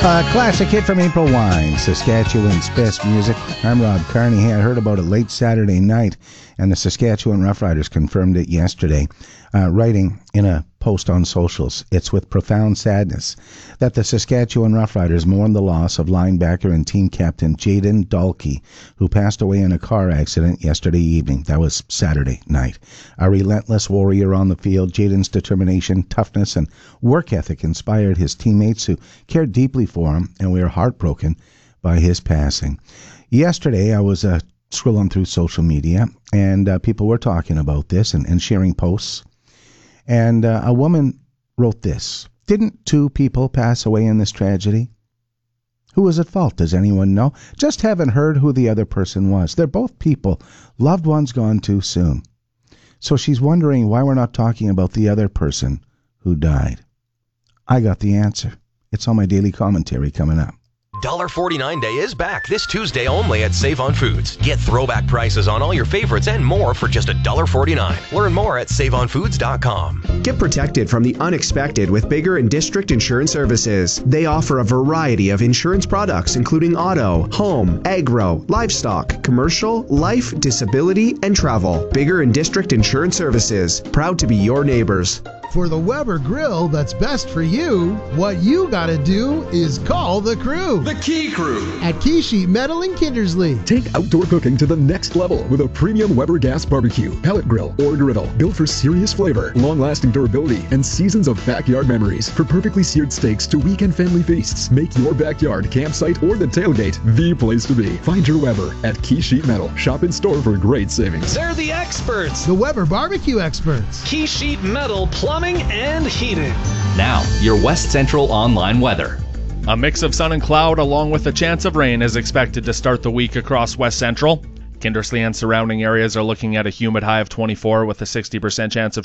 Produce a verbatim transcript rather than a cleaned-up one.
A classic hit from April Wine, Saskatchewan's best music. I'm Rob Carney. Hey, I heard about it late Saturday night, and the Saskatchewan Roughriders confirmed it yesterday, uh, writing in a post on socials. It's with profound sadness that the Saskatchewan Roughriders mourn the loss of linebacker and team captain Jayden Dalkey, who passed away in a car accident yesterday evening. That was Saturday night. A relentless warrior on the field, Jayden's determination, toughness, and work ethic inspired his teammates who cared deeply for him, and we are heartbroken by his passing. Yesterday, I was uh, scrolling through social media, and uh, people were talking about this and, and sharing posts. And uh, a woman wrote this: didn't two people pass away in this tragedy? Who was at fault? Does anyone know? Just haven't heard who the other person was. They're both people, loved ones gone too soon. So she's wondering why we're not talking about the other person who died. I got the answer. It's on my daily commentary coming up. one forty-nine Day is back this Tuesday only at Save on Foods. Get throwback prices on all your favorites and more for just one forty-nine. Learn more at save on foods dot com. Get protected from the unexpected with Bigger and District Insurance Services. They offer a variety of insurance products, including auto, home, agro, livestock, commercial, life, disability, and travel. Bigger and District Insurance Services, proud to be your neighbors. For the Weber grill that's best for you, what you gotta do is call the crew. The Key Crew. At Key Sheet Metal in Kindersley. Take outdoor cooking to the next level with a premium Weber gas barbecue, pellet grill, or griddle. Built for serious flavor, long-lasting durability, and seasons of backyard memories. For perfectly seared steaks to weekend family feasts, make your backyard, campsite, or the tailgate the place to be. Find your Weber at Key Sheet Metal. Shop in store for great savings. They're the experts. The Weber barbecue experts. Key Sheet Metal Plumbing and Heating. Now, your West Central online weather. A mix of sun and cloud along with a chance of rain is expected to start the week across West Central. Kindersley and surrounding areas are looking at a humid high of twenty-four with a sixty percent chance of